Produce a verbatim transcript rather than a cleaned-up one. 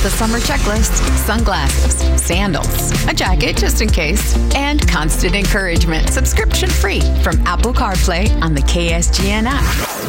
the summer checklist, sunglasses, sandals, a jacket just in case, and constant encouragement subscription free from Apple CarPlay on the K S G N app.